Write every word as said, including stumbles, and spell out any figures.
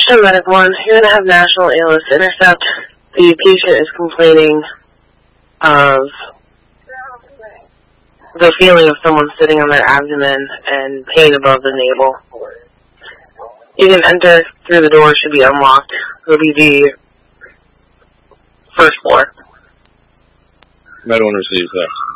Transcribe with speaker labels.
Speaker 1: Medic one, you're going to have National A L S intercept. The patient is complaining of the feeling of someone sitting on their abdomen and pain above the navel. You can enter through the door, should be unlocked. It'll be the first floor.
Speaker 2: Med one receives that.